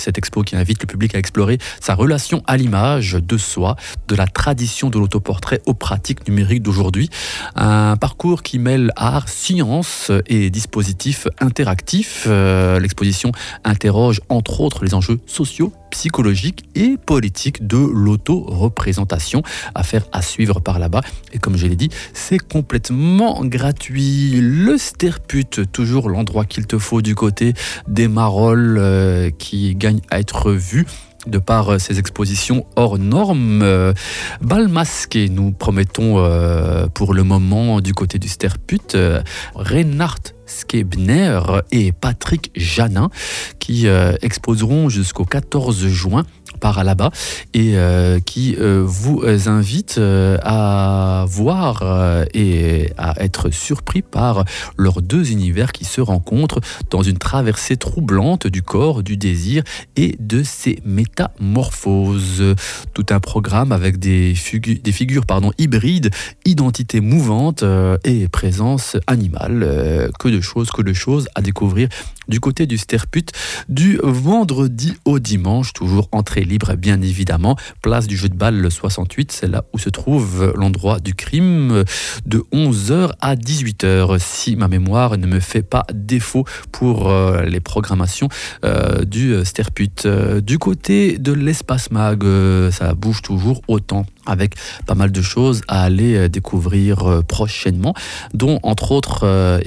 Cette expo qui invite le public à explorer sa relation à l'image, de soi, de la tradition de l'autoportrait aux pratiques numériques d'aujourd'hui. Un parcours qui mêle art, science et dispositifs interactifs. L'exposition interroge entre autres les enjeux sociaux, psychologiques et politiques de l'auto-représentation. Affaire à suivre par là-bas. Et comme je l'ai dit, c'est complètement gratuit. Le Sterput, toujours l'endroit qu'il te faut du côté des Marolles, qui gagne à être vu de par ces expositions hors normes. Bal masqué, nous promettons pour le moment du côté du Sterput, Reinhard Skebner et Patrick Janin qui exposeront jusqu'au 14 juin par là-bas et qui vous invite à voir et à être surpris par leurs deux univers qui se rencontrent dans une traversée troublante du corps, du désir et de ses métamorphoses. Tout un programme avec des figures hybrides, identité mouvante et présence animale. Que de choses à découvrir du côté du Sterput du vendredi au dimanche, toujours entrée libre bien évidemment, place du jeu de balle le 68, c'est là où se trouve l'endroit du crime, de 11h à 18h si ma mémoire ne me fait pas défaut pour les programmations du Sterput. Du côté de l'espace mag, ça bouge toujours autant, avec pas mal de choses à aller découvrir prochainement, dont entre autres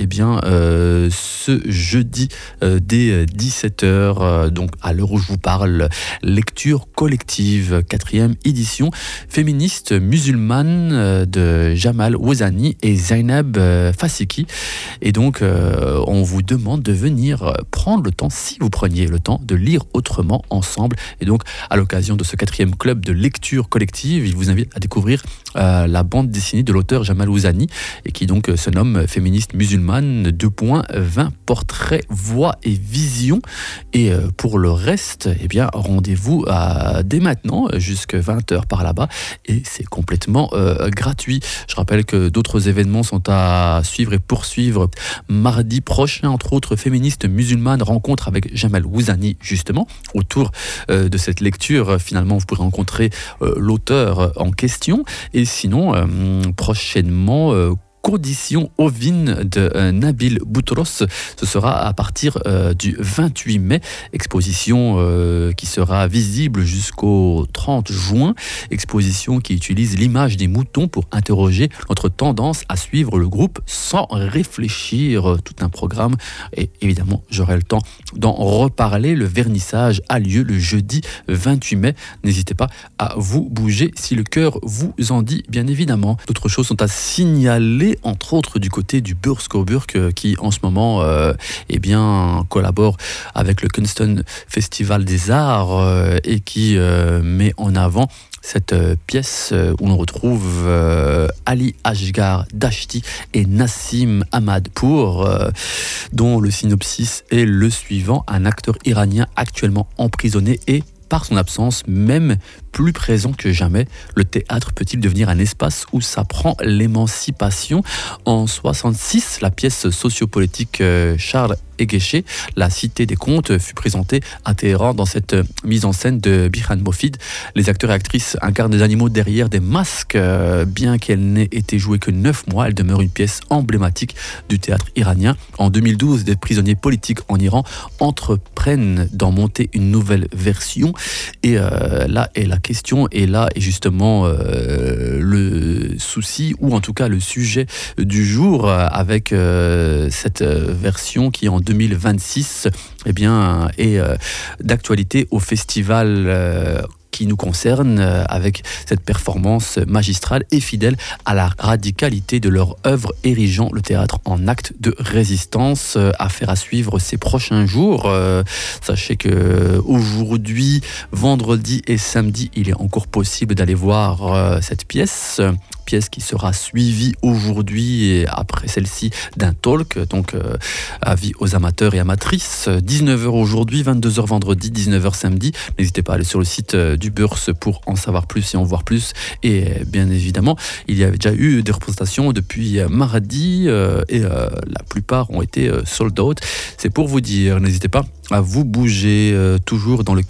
ce jeudi dès 17h, donc à l'heure où je vous parle, lecture collective, 4e édition, féministe musulmane de Jamal Ouzani et Zainab Fasiki. Et donc on vous demande de venir prendre le temps, si vous preniez le temps, de lire autrement ensemble. Et donc à l'occasion de ce 4e club de lecture collective, il vous invite à découvrir la bande dessinée de l'auteur Jamal Ouzani et qui donc se nomme Féministe musulmane, 20 portraits, voix et vision. Et pour le reste, rendez-vous dès maintenant jusqu'à 20h par là-bas et c'est complètement gratuit. Je rappelle que d'autres événements sont à suivre et poursuivre. Mardi prochain, entre autres, Féministe musulmane, rencontre avec Jamal Ouzani justement autour de cette lecture. Finalement, vous pourrez rencontrer l'auteur en question. Et sinon, prochainement, Conditions ovines de Nabil Boutros. Ce sera à partir du 28 mai. Exposition qui sera visible jusqu'au 30 juin. Exposition qui utilise l'image des moutons pour interroger notre tendance à suivre le groupe sans réfléchir. Tout un programme. Et évidemment, j'aurai le temps d'en reparler. Le vernissage a lieu le jeudi 28 mai. N'hésitez pas à vous bouger si le cœur vous en dit, bien évidemment. D'autres choses sont à signaler, entre autres du côté du Burg qui en ce moment collabore avec le Kunsten Festival des Arts et qui met en avant cette pièce où l'on retrouve Ali Asghar Dashti et Nassim Ahmadpour, dont le synopsis est le suivant: un acteur iranien actuellement emprisonné et, par son absence, même plus présent que jamais, le théâtre peut-il devenir un espace où s'apprend l'émancipation? En 66, la pièce sociopolitique Charles Eguéché, La Cité des Contes, fut présentée à Téhéran dans cette mise en scène de Bihan Mofid. Les acteurs et actrices incarnent des animaux derrière des masques. Bien qu'elle n'ait été jouée que 9 mois, elle demeure une pièce emblématique du théâtre iranien. En 2012, des prisonniers politiques en Iran entreprennent d'en monter une nouvelle version. Et là est la question, et là est justement le souci, ou en tout cas le sujet du jour, avec cette version qui en 2026 est d'actualité au festival qui nous concerne, avec cette performance magistrale et fidèle à la radicalité de leur œuvre, érigeant le théâtre en acte de résistance. Affaire à suivre ces prochains jours. Sachez que aujourd'hui, vendredi et samedi, il est encore possible d'aller voir cette pièce qui sera suivie aujourd'hui et après celle-ci d'un talk, donc avis aux amateurs et amatrices. 19h aujourd'hui, 22h vendredi, 19h samedi. N'hésitez pas à aller sur le site du Beurs pour en savoir plus et en voir plus. Et bien évidemment, il y avait déjà eu des représentations depuis mardi et la plupart ont été sold out. C'est pour vous dire, n'hésitez pas à vous bouger, toujours dans le